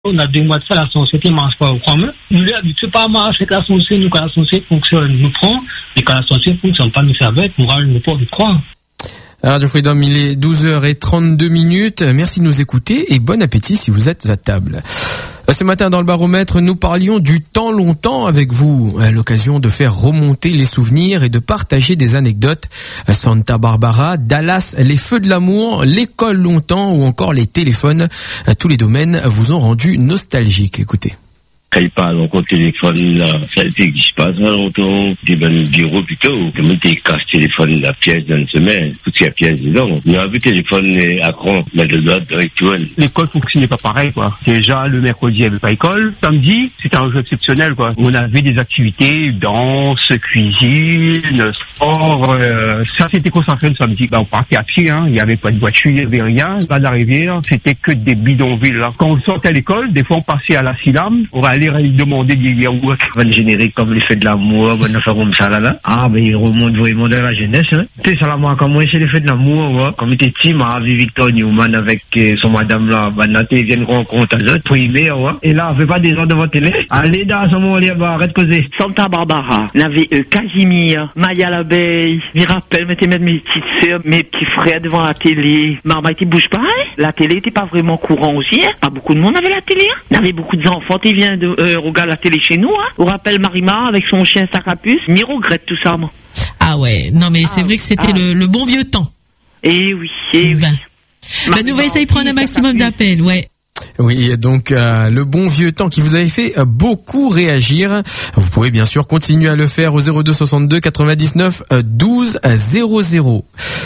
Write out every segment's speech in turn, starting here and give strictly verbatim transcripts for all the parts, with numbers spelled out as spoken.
On a deux mois de ça, la société ne marche pas au commun. Nous l'habituons pas à marcher avec la société, nous, quand la société fonctionne, nous prend, et quand la société ne fonctionne pas, nous servons, nous ne pas y croire. Radio Freedom, il est douze heures trente-deux minutes. Merci de nous écouter et bon appétit si vous êtes à table. Ce matin, dans le baromètre, nous parlions du temps longtemps avec vous, à l'occasion de faire remonter les souvenirs et de partager des anecdotes. Santa Barbara, Dallas, les feux de l'amour, l'école longtemps ou encore les téléphones. Tous les domaines vous ont rendu nostalgique. Écoutez. Quand il parle encore téléphone, là, ça n'existe pas, ça, longtemps. T'es dans le bureau, plutôt. Comment t'es casse téléphone, la pièce dans une semaine, toute la pièce dedans. On a vu téléphone à cran, mais de l'autre, rituel. L'école fonctionnait pas pareil, quoi. Déjà, le mercredi, il n'y avait pas école. Samedi, c'était un jeu exceptionnel, quoi. On avait des activités, danse, cuisine, sport, euh, ça, c'était concentré le samedi. Bah, on partait à pied, hein. Il n'y avait pas de voiture, il n'y avait rien. Pas de la rivière, c'était que des bidonvilles, là. Quand on sortait à l'école, des fois, on passait à la Silam, on va aller demander des yaourts. Un générique comme les feux de l'amour, bonne affaire comme ça, là, là. Ah, ben, il remonte vraiment dans la jeunesse, hein. Tu sais, ça, là, moi, quand moi, c'est les feux de l'amour, ouais. Comme il était petit, m'a vu Victor Newman avec euh, son madame, là, ben, là, tu viens de rencontrer, là, primaire, ouais. Et là, on fait pas des gens devant télé. Allez, dans ce moment, là, bah, arrête de causer. Santa Barbara, n'avait, euh, Casimir, Maya l'abeille, je me rappelle, mettez mettre mes petites sœurs, mes petits frères devant la télé. Maman, tu bouges pas, hein. La télé était pas vraiment courant aussi, hein. Pas beaucoup de monde avait la télé, hein. Il y avait beaucoup d'enfants, tu viens de, euh, regarder la télé chez nous, hein. On rappelle Marima avec son chien Sacapus. M'y regrette tout ça, moi. Ah ouais, non mais ah, c'est vrai que c'était ah. le, le bon vieux temps. Eh oui, eh ben. oui. Ben, nous va essayer de prendre un maximum d'appels, ouais. Oui, donc euh, le bon vieux temps qui vous avait fait euh, beaucoup réagir. Vous pouvez bien sûr continuer à le faire au zéro deux soixante-deux quatre-vingt-dix-neuf douze zéro zéro.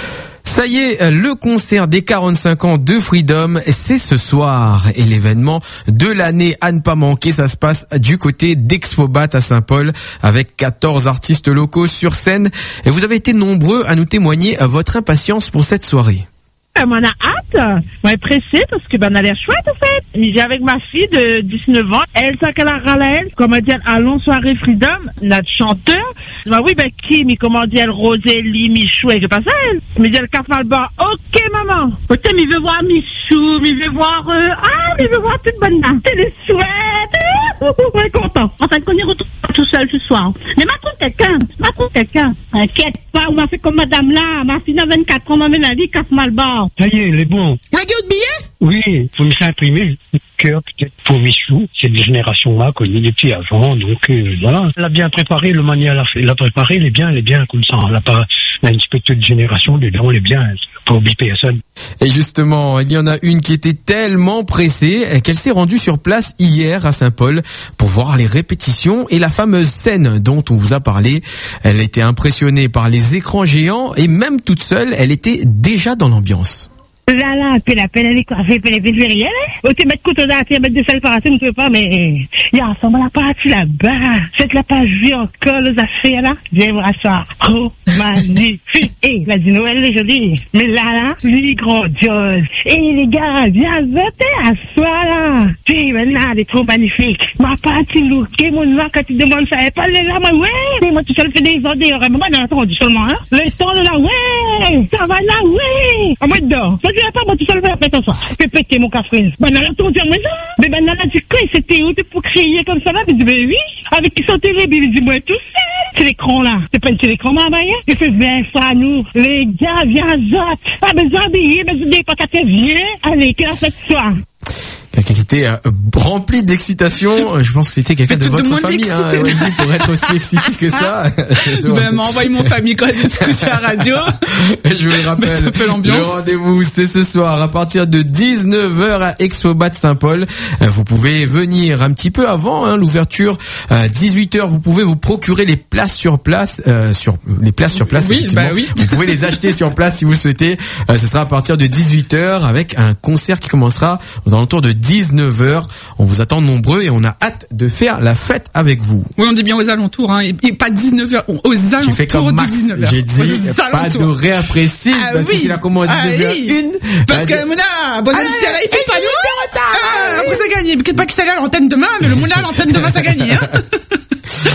Ça y est, le concert des quarante-cinq ans de Freedom, c'est ce soir. Et l'événement de l'année à ne pas manquer, ça se passe du côté d'Expobat à Saint-Paul avec quatorze artistes locaux sur scène. Et vous avez été nombreux à nous témoigner votre impatience pour cette soirée. Ben, moi, on a hâte. Moi, je suis pressée parce que, ben, on a l'air chouette, en fait. J'ai avec ma fille de dix-neuf ans. Elle, ça qu'elle a râlé, elle. Comment dire, allons soirée Freedom, notre chanteur. Ben, oui, ben, qui, mais comment dire, Rosélie, Michou, et je passe à elle. Mais dit, elle casse mal bas. Ok, maman. Peut-être, mais il veut voir Michou, mais il veut voir, euh, ah, mais il veut voir toute bonne dame. C'est les chouettes. On est content. Enfin, qu'on y retrouve tout seul ce soir. Mais m'attends quelqu'un. M'attends quelqu'un. Inquiète pas, on m'a fait comme madame là. Ma fille a vingt-quatre ans, m'amène la vie, casse mal bas. Ça y est, il est bon. Vous avez d'autres billets? Oui, faut me faire imprimer le cœur peut-être pour Michou. C'est des générations-là connues depuis avant, donc euh, voilà. Elle a bien préparé, le mania l'a fait, l'a préparé, elle est bien, elle est bien comme ça. Elle a pas, elle a une petite génération dedans, elle est bien, pas oublier personne. Et justement, il y en a une qui était tellement pressée qu'elle s'est rendue sur place hier à Saint-Paul pour voir les répétitions et la fameuse scène dont on vous a parlé. Elle était impressionnée par les écrans géants et même toute seule, elle était déjà dans l'ambiance. Là, là, puis la peine, elle est coiffée, puis elle est rien, hein. Tu mets couteau dans la tête, mettre de sel par la tête, on ne peut pas, mais, il y a ensemble la partie là-bas. Cette la pas vu encore, les affaires, là. Viens voir ça. Oh, magnifique. Et, la dit Noël, les jolis. Mais là, là, lui, grandiose. Et les gars, viens voter à soi, là. Puis, maintenant, elle est trop magnifique. Ma partie lookée, mon noir, quand tu demandes ça, elle parle là, moi, ouais. Mais moi, tout seul, fais des ordres, mais moi, dans l'entendu seulement, hein. Le temps de là, ouais. Ça va là, ouais. En moi, dedans. Je ne vais pas, moi, tout seul, faire péter ça. Je peux péter mon café. Ben, là, ton dire, mais non. Mais ben, là, dit, quoi, c'était où, t'es pour crier comme ça, là? Je dis, ben oui. Avec qui sont télé, il dit, moi, tout seul. C'est l'écran, là. C'est pas une télécran, ma maille. Je fais, viens, ça, nous. Les gars, viens, zot. Pas besoin d'habiller, mais je dis, pas qu'à te viens. Allez, qu'elle a fait soir. Quelqu'un qui était euh, rempli d'excitation. Je pense que c'était quelqu'un de votre famille, hein, Wendy, pour être aussi excité que ça. Ben, m'a envoyé mon famille quand j'ai écouté à la radio. Je vous le rappelle, le rendez-vous, c'est ce soir à partir de dix-neuf heures à Expobat Saint-Paul. Vous pouvez venir un petit peu avant, hein, l'ouverture, à dix-huit heures. Vous pouvez vous procurer les places sur place, euh, sur, les places sur place, oui, bah oui. Vous pouvez les acheter sur place si vous le souhaitez. Euh, ce sera à partir de dix-huit heures avec un concert qui commencera aux alentours de dix-neuf heures. On vous attend nombreux et on a hâte de faire la fête avec vous. Oui, on dit bien aux alentours, hein, et pas dix-neuf heures, aux alentours. J'ai fait comme Max. dix-neuf heures. J'ai dit pas d'horaire précis, ah, parce oui. que c'est la commande dix-neuf heures une. Parce ah, que Mouna, bon, c'était là, il fait pas nous. Après, ça gagne. Peut-être pas qu'il s'allait à l'antenne demain, mais le Mouna à l'antenne demain, ça gagne, hein.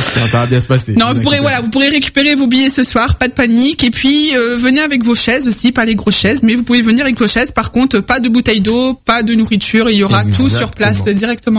Ça, ça va bien se passer. Non, vous Ne pourrez inquiétez voilà, vous pourrez récupérer vos billets ce soir, pas de panique. Et puis euh, venez avec vos chaises aussi, pas les grosses chaises, mais vous pouvez venir avec vos chaises. Par contre, pas de bouteilles d'eau, pas de nourriture. Il y aura tout sur place Exactement. directement.